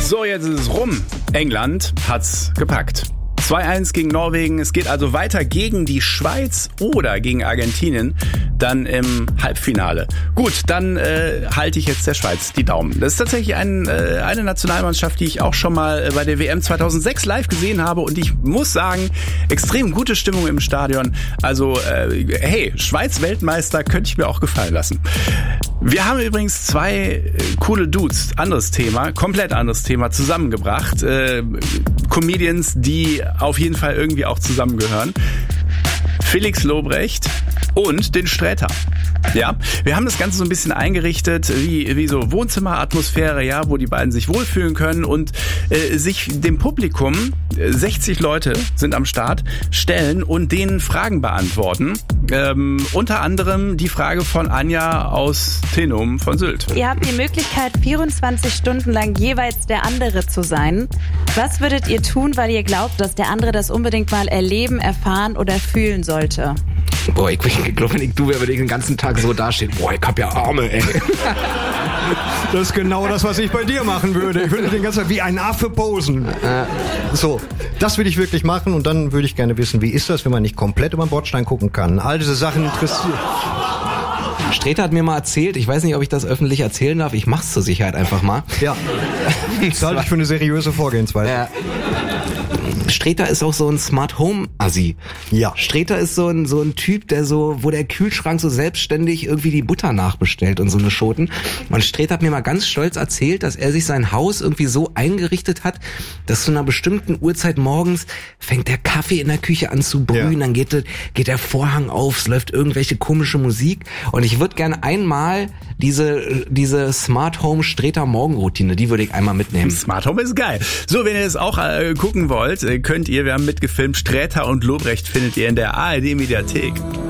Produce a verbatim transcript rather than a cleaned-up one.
So, jetzt ist es rum. England hat's gepackt. zwei eins gegen Norwegen. Es geht also weiter gegen die Schweiz oder gegen Argentinien dann im Halbfinale. Gut, dann äh, halte ich jetzt der Schweiz die Daumen. Das ist tatsächlich ein, äh, eine Nationalmannschaft, die ich auch schon mal bei der W M zweitausendsechs live gesehen habe. Und ich muss sagen, extrem gute Stimmung im Stadion. Also, äh, hey, Schweiz-Weltmeister könnte ich mir auch gefallen lassen. Wir haben übrigens zwei äh, coole Dudes, anderes Thema, komplett anderes Thema, zusammengebracht. Äh, Comedians, die auf jeden Fall irgendwie auch zusammengehören. Felix Lobrecht und den Sträter. Ja, wir haben das Ganze so ein bisschen eingerichtet, wie, wie so Wohnzimmeratmosphäre, ja, wo die beiden sich wohlfühlen können und äh, sich dem Publikum, sechzig Leute sind am Start, stellen und denen Fragen beantworten. Ähm, unter anderem die Frage von Anja aus Tenum von Sylt. Ihr habt die Möglichkeit, vierundzwanzig Stunden lang jeweils der andere zu sein. Was würdet ihr tun, weil ihr glaubt, dass der andere das unbedingt mal erleben, erfahren oder fühlen sollte? Boah, ich, ich glaube, wenn ich du wäre, würde ich den ganzen Tag so dastehen. Boah, ich hab ja Arme, ey. Das ist genau das, was ich bei dir machen würde. Ich würde den ganzen Tag wie ein Affe posen. So, das würde ich wirklich machen und dann würde ich gerne wissen, wie ist das, wenn man nicht komplett über den Bordstein gucken kann. All diese Sachen interessieren. Sträter hat mir mal erzählt, ich weiß nicht, ob ich das öffentlich erzählen darf, ich mach's zur Sicherheit einfach mal. Ja, das halte ich für eine seriöse Vorgehensweise. Ja. Sträter ist auch so ein Smart Home Assi. Ja. Sträter ist so ein so ein Typ, der so, wo der Kühlschrank so selbstständig irgendwie die Butter nachbestellt und so eine Schoten. Und Sträter hat mir mal ganz stolz erzählt, dass er sich sein Haus irgendwie so eingerichtet hat, dass zu einer bestimmten Uhrzeit morgens fängt der Kaffee in der Küche an zu brühen, ja. Dann geht, geht der Vorhang auf, es läuft irgendwelche komische Musik. Und ich würde gerne einmal diese diese Smart Home Sträter Morgenroutine, die würde ich einmal mitnehmen. Smart Home ist geil. So, wenn ihr das auch äh, gucken wollt, könnt ihr, wir haben mitgefilmt, Sträter und Lobrecht findet ihr in der A R D Mediathek.